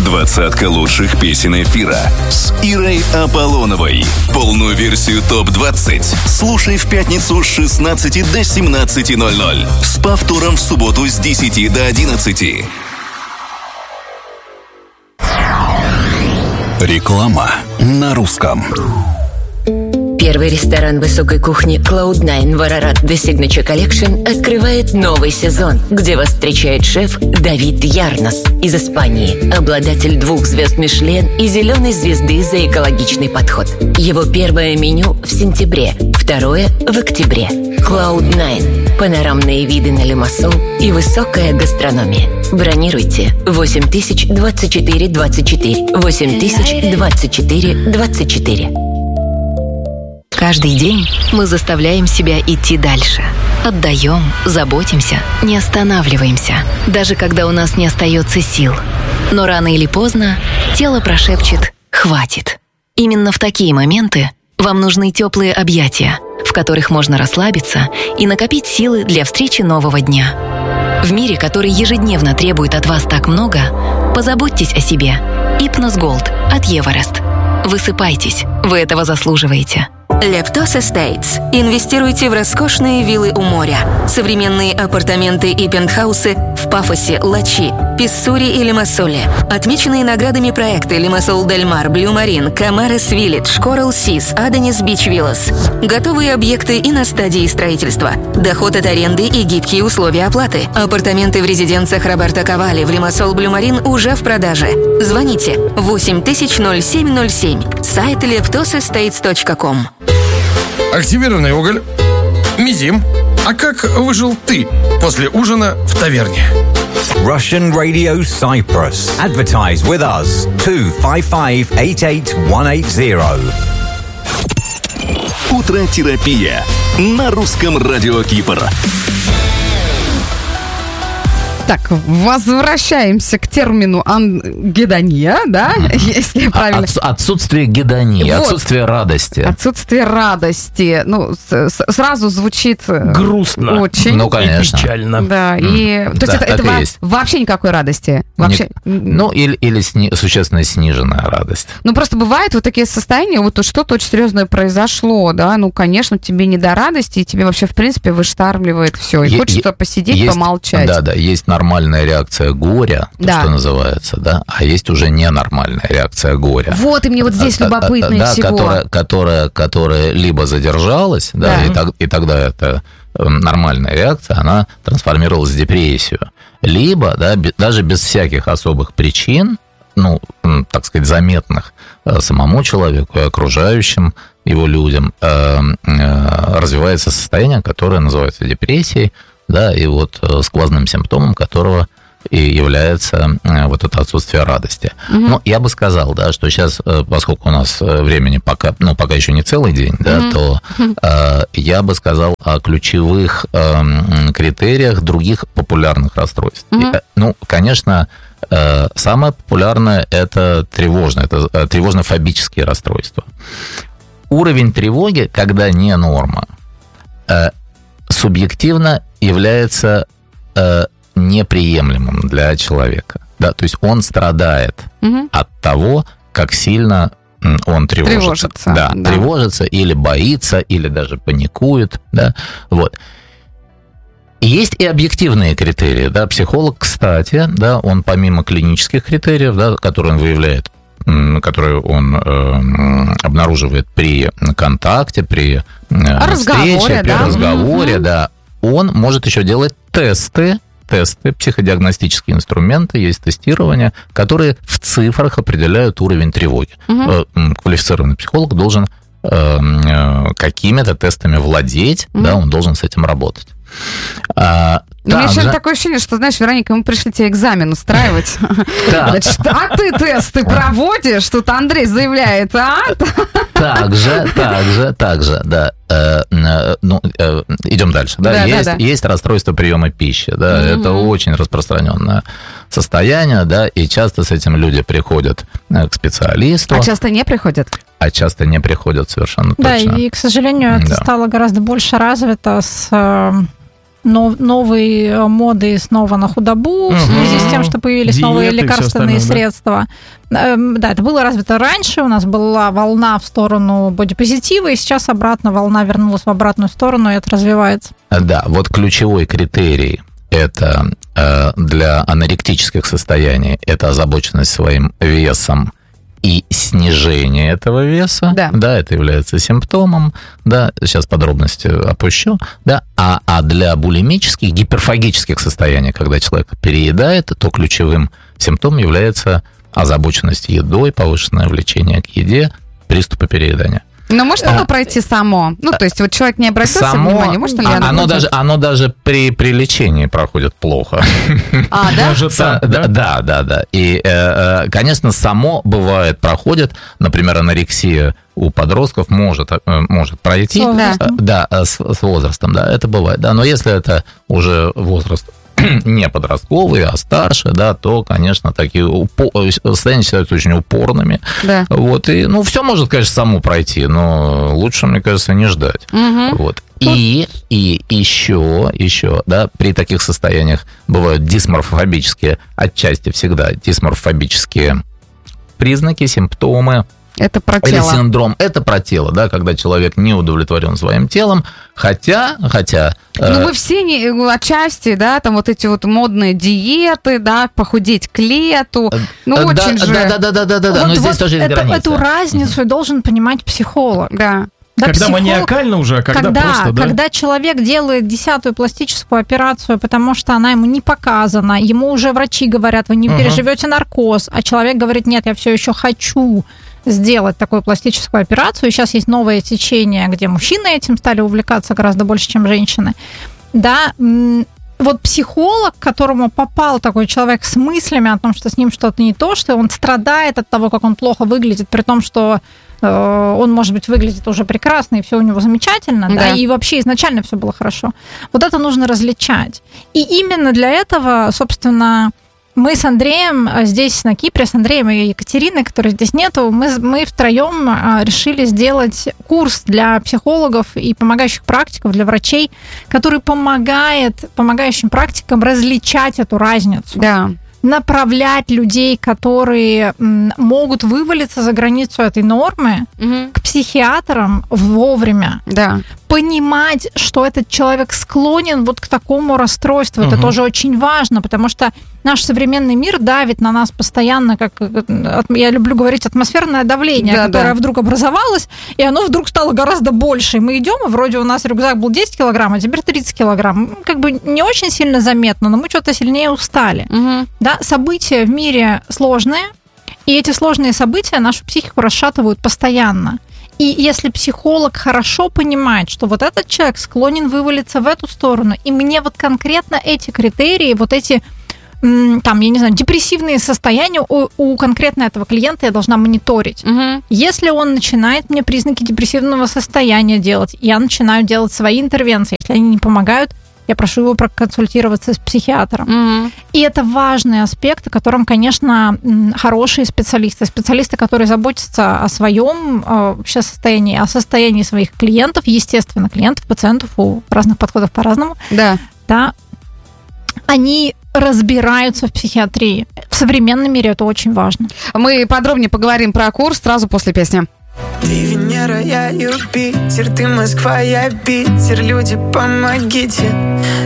20 лучших песен эфира с Ирой Аполлоновой. Полную версию ТОП-20 слушай в пятницу с 16 до 17:00. С повтором в субботу с 10 до 11. Реклама на русском. Первый ресторан высокой кухни Cloud9 в Ararat The Signature Collection открывает новый сезон, где вас встречает шеф Давид Ярнос из Испании, обладатель 2 звезд Мишлен и зеленой звезды за экологичный подход. Его первое меню в сентябре, второе в октябре. Cloud9. Панорамные виды на Лимассол и высокая гастрономия. Бронируйте 802424 802424. Каждый день мы заставляем себя идти дальше. Отдаем, заботимся, не останавливаемся, даже когда у нас не остается сил. Но рано или поздно тело прошепчет «хватит». Именно в такие моменты вам нужны теплые объятия, в которых можно расслабиться и накопить силы для встречи нового дня. В мире, который ежедневно требует от вас так много, позаботьтесь о себе. Hypnos Gold от Everest. Высыпайтесь, вы этого заслуживаете. Leptos Estates. Инвестируйте в роскошные виллы у моря, современные апартаменты и пентхаусы в Пафосе, Лачи, Писсури и Лимассоле. Отмеченные наградами проекты Лимассол Дель Мар, Блю Марин, Камарес Виллидж, Коралл Сис, Аденис Бич Виллас. Готовые объекты и на стадии строительства. Доход от аренды и гибкие условия оплаты. Апартаменты в резиденциях Роберто Кавали в Лимассол Блю Марин уже в продаже. Звоните 8000-0707. Сайт leptosestates.com. Активированный уголь. Мизим. А как выжил ты после ужина в таверне? Russian Radio Cyprus. Advertise with us. 255-88180. Утротерапия на русском радио Кипр. Так, возвращаемся к термину ангедония, да, если я правильно... Отсутствие гедонии, вот. Отсутствие радости. Отсутствие радости. Ну, сразу звучит... грустно. Очень. Ну, конечно. И печально. Да, и... То есть это вообще никакой радости? Вообще... Ну, или существенно сниженная радость. Ну, просто бывают вот такие состояния, вот что-то очень серьезное произошло, да, ну, конечно, тебе не до радости, и тебе вообще, в принципе, выштармливает все, и хочется посидеть, помолчать. Да, есть нормальная реакция горя, что называется, да, а есть уже ненормальная реакция горя. Вот, и мне вот здесь любопытно всего. Которая либо задержалась, да. И тогда эта нормальная реакция, она трансформировалась в депрессию. Либо, да, даже без всяких особых причин, ну, так сказать, заметных самому человеку и окружающим его людям, развивается состояние, которое называется депрессией, да, и вот сквозным симптомом которого и является вот это отсутствие радости. Но я бы сказал, да, что сейчас, поскольку у нас времени пока еще не целый день, да, то я бы сказал о ключевых критериях других популярных расстройств. Ну, конечно, самое популярное – это тревожно-фобические расстройства. Уровень тревоги, когда не норма, субъективно является неприемлемым для человека. Да? То есть он страдает от того, как сильно он тревожится. Тревожится или боится, или даже паникует. Да? Вот. Есть и объективные критерии. Да? Психолог, кстати, да, он помимо клинических критериев, да, которые он выявляет, которые он обнаруживает при контакте, при встрече, при разговоре, да, он может еще делать тесты, психодиагностические инструменты, есть тестирование, которые в цифрах определяют уровень тревоги. Квалифицированный психолог должен какими-то тестами владеть, да, он должен с этим работать. У меня еще такое ощущение, что, знаешь, Вероника, мы пришли тебе экзамен устраивать. Значит, а ты тесты проводишь? Тут Андрей заявляет, Также, да. Идем дальше. Да, есть расстройство приема пищи, да, это очень распространенное состояние, да, и часто с этим люди приходят к специалисту. А часто не приходят? А часто не приходят, совершенно да, точно. Да, и, к сожалению, это стало гораздо больше развито с новые моды снова на худобу в связи с тем, что появились новые лекарственные средства. Да, это было развито раньше, у нас была волна в сторону бодипозитива, и сейчас обратно волна вернулась в обратную сторону, и это развивается. Да, вот ключевой критерий это для аноректических состояний, это озабоченность своим весом и снижение этого веса, да, это является симптомом, да, сейчас подробности опущу, да, а для булимических, гиперфагических состояний, когда человек переедает, то ключевым симптомом является озабоченность едой, повышенное влечение к еде, приступы переедания. Но может оно пройти само? Ну, то есть вот человек не обратился внимания, может ли оно даже при лечении проходит плохо. Да? Да. И, конечно, само бывает, проходит, например, анорексия у подростков может пройти. С возрастом, да, это бывает. Да, но если это уже возраст не подростковые, а старше, да, то, конечно, такие состояния считаются очень упорными. Да. Вот, и, все может, конечно, само пройти, но лучше, мне кажется, не ждать. Вот. И еще, да, при таких состояниях бывают дисморфофобические, отчасти всегда дисморфофобические признаки, симптомы. Это про тело. Или синдром. Это про тело, да, когда человек не удовлетворен своим телом, хотя... мы все отчасти, да, там вот эти вот модные диеты, да, похудеть к лету, очень же... Да, но здесь тоже есть граница. Эту разницу должен понимать психолог. Да. Да, когда маниакально уже, а когда просто, да? Когда человек делает 10-ю пластическую операцию, потому что она ему не показана, ему уже врачи говорят, вы не переживете наркоз, а человек говорит, нет, я все еще хочу сделать такую пластическую операцию, и сейчас есть новое течение, где мужчины этим стали увлекаться гораздо больше, чем женщины, да, вот психолог, к которому попал такой человек с мыслями о том, что с ним что-то не то, что он страдает от того, как он плохо выглядит, при том, что он, может быть, выглядит уже прекрасно, и все у него замечательно, да, и вообще изначально все было хорошо. Вот это нужно различать. И именно для этого, собственно, мы с Андреем здесь, на Кипре, с Андреем и Екатериной, которой здесь нету, мы втроем решили сделать курс для психологов и помогающих практиков, для врачей, который помогает помогающим практикам различать эту разницу. Да. Направлять людей, которые могут вывалиться за границу этой нормы, к психиатрам вовремя. Да. Понимать, что этот человек склонен вот к такому расстройству. Это тоже очень важно, потому что наш современный мир давит на нас постоянно, как, я люблю говорить, атмосферное давление, которое вдруг образовалось, и оно вдруг стало гораздо больше. И мы идем, и вроде у нас рюкзак был 10 килограмм, а теперь 30 килограмм. Как бы не очень сильно заметно, но мы что-то сильнее устали. Да, события в мире сложные, и эти сложные события нашу психику расшатывают постоянно. И если психолог хорошо понимает, что вот этот человек склонен вывалиться в эту сторону, и мне вот конкретно эти критерии, вот эти, там, я не знаю, депрессивные состояния у конкретно этого клиента я должна мониторить. Если он начинает мне признаки депрессивного состояния делать, я начинаю делать свои интервенции. Если они не помогают, я прошу его проконсультироваться с психиатром. И это важный аспект, о котором, конечно, хорошие специалисты, которые заботятся о своем вообще состоянии, о состоянии своих клиентов, естественно, клиентов, пациентов, у разных подходов по-разному. Да. Они разбираются в психиатрии. В современном мире это очень важно. Мы подробнее поговорим про курс сразу после песни. Ты Венера, я Юпитер, ты Москва, я Питер, люди, помогите.